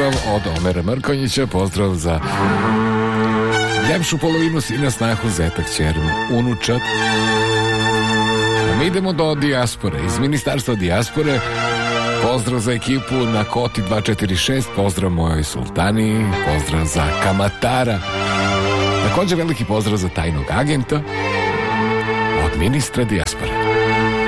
pozdrav od Omera Mrkonjića, pozdrav za ljepšu polovinu sina, snahu, zetak, ćer, unučat. Mi idemo do dijaspore, iz Ministarstva dijaspore. Pozdrav za ekipu na Koti 246, pozdrav mojoj sultani, pozdrav za kamatara. Također veliki pozdrav za tajnog agenta od ministra dijaspore.